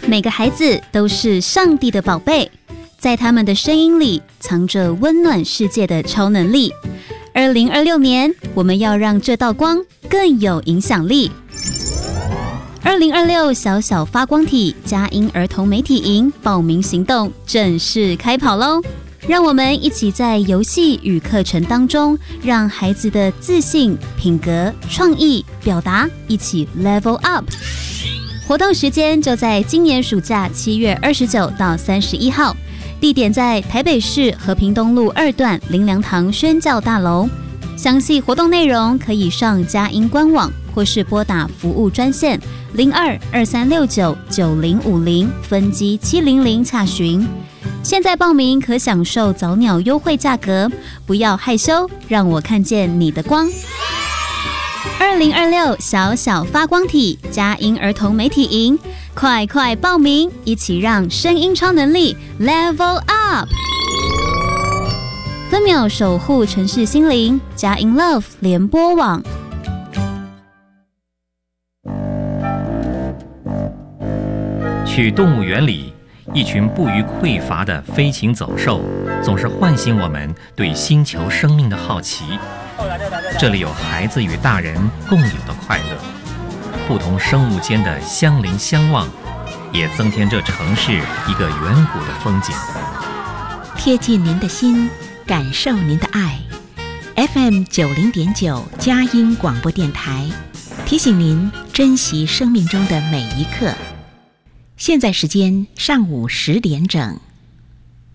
每个孩子都是上帝的宝贝，在他们的声音里藏着温暖世界的超能力。2026年，我们要让这道光更有影响力。2026小小发光体佳音儿童媒体营报名行动正式开跑咯！让我们一起在游戏与课程当中，让孩子的自信、品格、创意、表达一起 level up。活动时间就在今年暑假7月29到31号，地点在台北市和平东路2段林良堂宣教大楼。详细活动内容可以上佳音官网，或是拨打服务专线02-2369-9050分机700洽询。现在报名可享受早鸟优惠价格，不要害羞，让我看见你的光。2026小小发光体佳音儿童媒体营，快快报名，一起让声音超能力 level up。分秒守护城市心灵，佳音 Love 联播网。 去动物园里，一群不虞匮乏的飞禽走兽，总是唤醒我们对星球生命的好奇。这里有孩子与大人共有的快乐，不同生物间的相邻相望，也增添这城市一个远古的风景。 贴近您的心，感受您的爱。FM 90.9佳音广播电台提醒您珍惜生命中的每一刻。现在时间上午10点整。